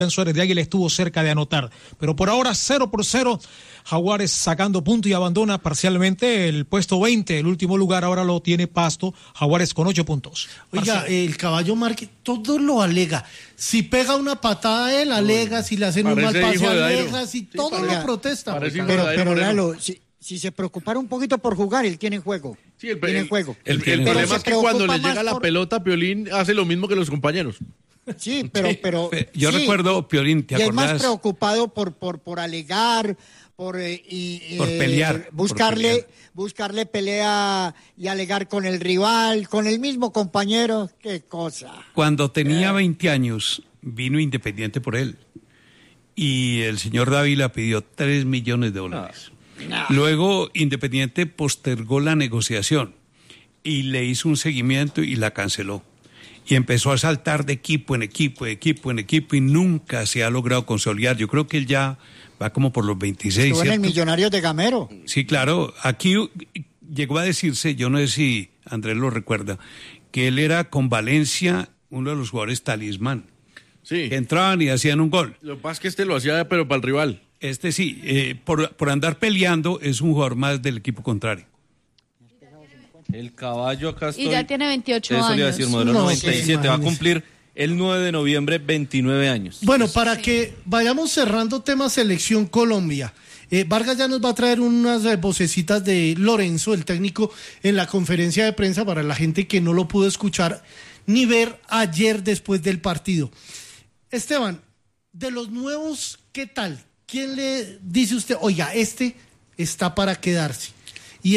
Defensores de Águila estuvo cerca de anotar, pero por ahora 0-0, Jaguares sacando punto y abandona parcialmente el puesto 20, el último lugar ahora lo tiene Pasto, Jaguares con 8 puntos. Oiga, el Caballo Márquez todo lo alega, si pega una patada él alega, si le hacen un mal pase alega, si todo lo protesta. Pero Lalo, si se preocupara un poquito por jugar, él tiene juego. Sí, el problema es que cuando le llega la pelota, Piolín hace lo mismo que los compañeros. Sí, pero yo recuerdo, Piolín, ¿te acordás? Y es más preocupado por alegar, por pelear. Buscarle pelea y alegar con el rival, con el mismo compañero, qué cosa. Cuando tenía 20 años, vino Independiente por él. Y el señor Dávila pidió $3 millones. No. Luego Independiente postergó la negociación y le hizo un seguimiento y la canceló. Y empezó a saltar de equipo en equipo y nunca se ha logrado consolidar. Yo creo que él ya va como por los 26. Estuvo en el Millonarios de Gamero. Sí, claro. Aquí llegó a decirse, yo no sé si Andrés lo recuerda, que él era con Valencia uno de los jugadores talismán. Sí. Que entraban y hacían un gol. Lo que pasa es que lo hacía, pero para el rival. Sí, por andar peleando es un jugador más del equipo contrario. El Caballo acá estoy. Y ya tiene 28 Eso años. le iba a decir, modelo 97, va a cumplir el 9 de noviembre 29 años. Bueno, para que vayamos cerrando tema Selección Colombia, Vargas ya nos va a traer unas vocecitas de Lorenzo, el técnico, en la conferencia de prensa para la gente que no lo pudo escuchar ni ver ayer después del partido. Esteban, de los nuevos, ¿qué tal? ¿Quién le dice usted, oiga, este está para quedarse? Y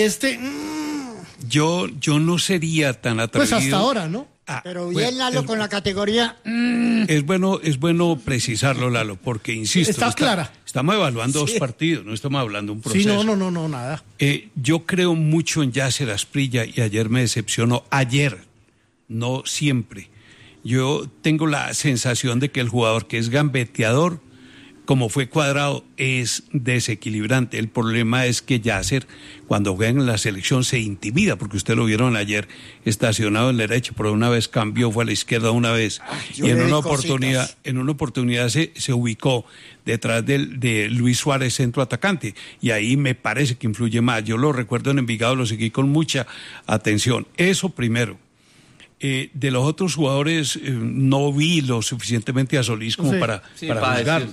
Yo no sería tan atrevido. Pues hasta ahora, ¿no? Pero bien, Lalo, con la categoría. Es bueno precisarlo, Lalo, porque insisto. Está clara. Estamos evaluando dos partidos, no estamos hablando de un proceso. Sí, no, nada. Yo creo mucho en Yasser Asprilla y ayer me decepcionó. Ayer, no siempre. Yo tengo la sensación de que el jugador que es gambeteador, como fue Cuadrado, es desequilibrante. El problema es que Yasser, cuando juega en la selección, se intimida, porque usted lo vieron ayer estacionado en la derecha, pero una vez cambió, fue a la izquierda una vez, y en una oportunidad se ubicó detrás de Luis Suárez, centro atacante, y ahí me parece que influye más. Yo lo recuerdo en Envigado, lo seguí con mucha atención. Eso primero. De los otros jugadores no vi lo suficientemente a Solís como para juzgar.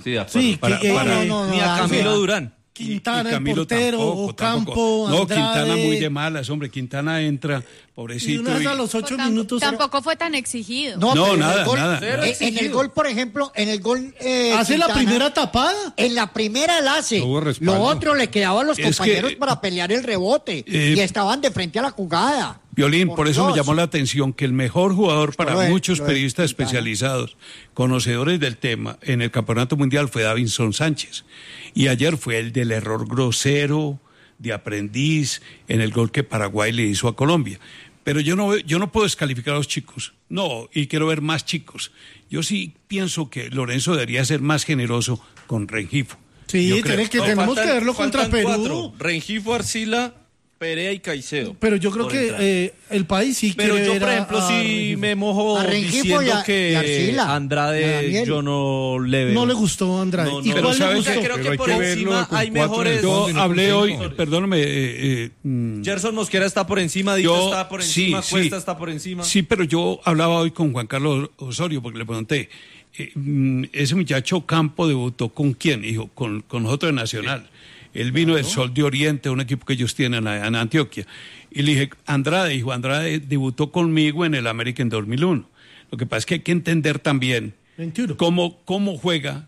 Ni a Camilo Durán. Quintana, el portero, Ocampo, No, Andrade. Quintana muy de malas, hombre. Quintana entra, pobrecito. Y una vez a los 8 minutos. Tampoco fue tan exigido. No, nada. En el gol, por ejemplo, hace Quintana, la primera tapada. En la primera la hace. Lo otro le quedaba a los compañeros para pelear el rebote. Y estaban de frente a la jugada. Violín, por eso me llamó la atención que el mejor jugador para muchos periodistas especializados, conocedores del tema, en el Campeonato Mundial fue Davinson Sánchez. Y ayer fue el del error grosero de aprendiz en el gol que Paraguay le hizo a Colombia. Pero yo no puedo descalificar a los chicos. No, y quiero ver más chicos. Yo sí pienso que Lorenzo debería ser más generoso con Rengifo. Sí, tenemos que verlo contra Perú. 4. Rengifo, Arcila, Perea y Caicedo. Pero yo creo que el país sí quiere. Pero yo, por ejemplo, sí me mojo diciendo que Andrade yo no le veo. No le gustó Andrade. Pero ¿sabes qué? Creo que por encima hay mejores. Yo hablé hoy, perdóname. Gerson Mosquera está por encima, Dito está por encima, Cuesta está por encima. Sí, pero yo hablaba hoy con Juan Carlos Osorio porque le pregunté, ese muchacho Campo debutó ¿con quién? Dijo, con nosotros de Nacional. Él vino del Sol de Oriente, un equipo que ellos tienen en Antioquia. Y le dije, Andrade debutó conmigo en el América en 2001. Lo que pasa es que hay que entender también cómo juega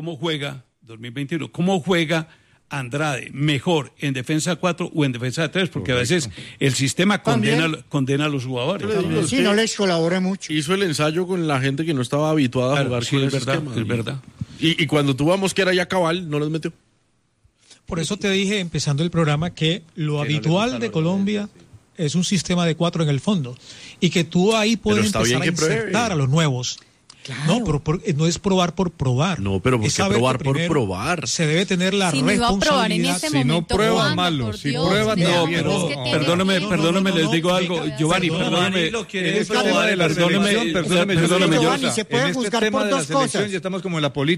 2021, cómo juega Andrade, mejor en defensa 4 o en defensa 3, porque a veces el sistema condena a los jugadores. Sí, no les colabora mucho. Hizo el ensayo con la gente que no estaba habituada a jugar con ese esquema. Es verdad. Y cuando tuvo a Mosquera ya cabal, no los metió. Por eso te dije, empezando el programa, que lo habitual de Colombia es un sistema de 4 en el fondo y que tú ahí puedes empezar a insertar a los nuevos. No, pero no es probar por probar. No, pero ¿por qué probar por probar? Se debe tener la responsabilidad. Si no prueba, malo. Si prueba, no. Perdóneme, les digo algo. Giovanni, perdóneme. Giovanni, se puede juzgar por dos cosas. Ya estamos como en la política.